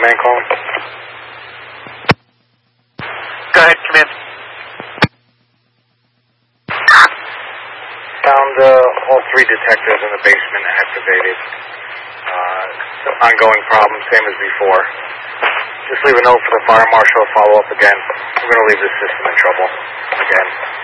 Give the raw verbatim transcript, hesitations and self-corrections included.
man calling. Go ahead, come in. Found uh, all three detectives in the basement activated. Uh, so ongoing problem, same as before. Just leave a note for the fire marshal to follow up again. We're going to leave this system in trouble again.